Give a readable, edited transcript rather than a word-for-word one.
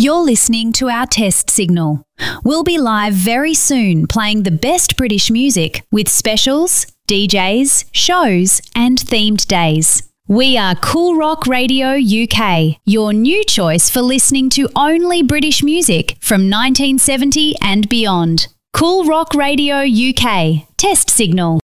You're listening to our test signal. We'll be live very soon playing the best British music with specials, DJs, shows and themed days. We are Cool Rock Radio UK, your new choice for listening to only British music from 1970 and beyond. Cool Rock Radio UK, test signal.